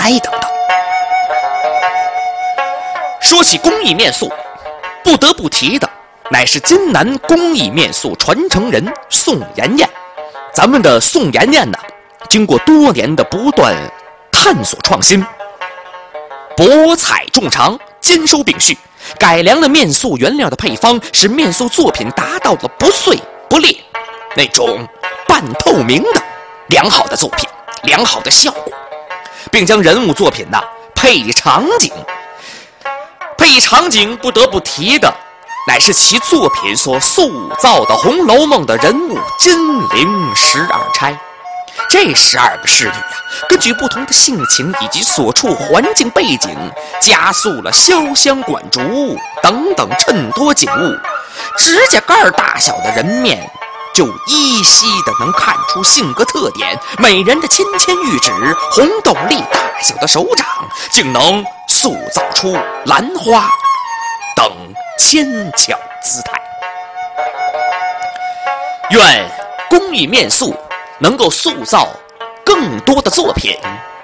来等等。说起工艺面塑，不得不提的乃是津南工艺面塑传承人宋妍妍。咱们的宋妍妍呢，经过多年的不断探索创新，博采众长，兼收并蓄，改良了面塑原料的配方，使面塑作品达到了不碎不裂那种半透明的良好的作品，良好的效果，并将人物作品配场景。配场景不得不提的乃是其作品所塑造的《红楼梦》的人物金陵12钗。这12个仕女根据不同的性情以及所处环境背景，加塑了潇湘管竹等等衬托景物，指甲盖大小的人面就依稀的能看出性格特点，美人的纤纤玉指，红豆粒大小的手掌，竟能塑造出兰花等纤巧姿态。愿工艺面塑能够塑造更多的作品，